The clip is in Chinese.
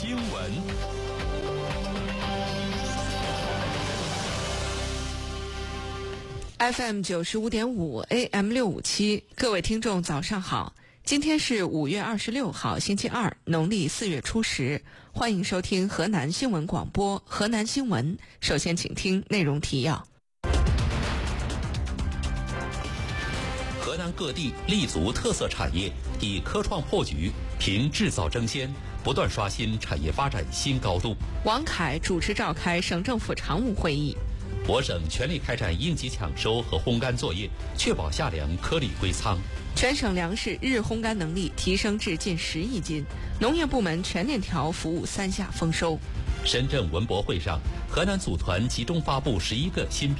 新闻。 FM 95.5 AM 657，各位听众早上好，今天是5月26号星期二，农历4月初10，欢迎收听河南新闻广播河南新闻。首先请听内容提要。 河南各地立足特色产业，以科创破局，凭制造争先，不断刷新产业发展新高度。 王凯主持召开省政府常务会议。 我省全力开展应急抢收和烘干作业，确保夏粮颗粒归仓。 全省粮食日烘干能力提升至近10亿斤，农业部门全链条服务3下丰收。 深圳文博会上，河南组团集中发布11个新